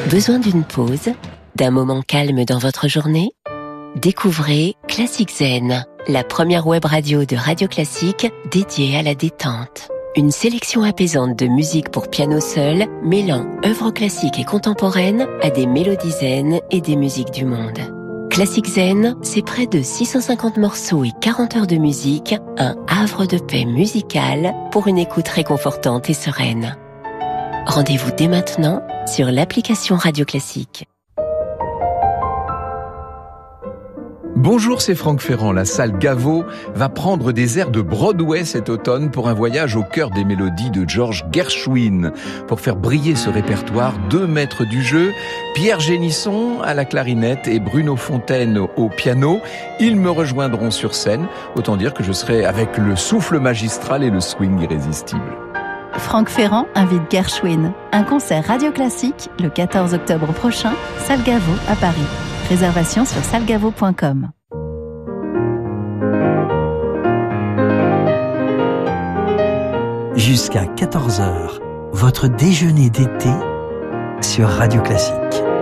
Besoin d'une pause, d'un moment calme dans votre journée? Découvrez Classic Zen, la première web radio de Radio Classique dédiée à la détente. Une sélection apaisante de musique pour piano seul, mêlant œuvres classiques et contemporaines à des mélodies zen et des musiques du monde. Classic Zen, c'est près de 650 morceaux et 40 heures de musique, un havre de paix musical pour une écoute réconfortante et sereine. Rendez-vous dès maintenant sur l'application Radio Classique. Bonjour, c'est Franck Ferrand. La salle Gaveau va prendre des airs de Broadway cet automne pour un voyage au cœur des mélodies de George Gershwin. Pour faire briller ce répertoire, 2 maîtres du jeu, Pierre Génisson à la clarinette et Bruno Fontaine au piano. Ils me rejoindront sur scène. Autant dire que je serai avec le souffle magistral et le swing irrésistible. Franck Ferrand invite Gershwin. Un concert Radio Classique le 14 octobre prochain, salle Gaveau à Paris. Réservation sur salgavo.com. Jusqu'à 14h, votre déjeuner d'été sur Radio Classique.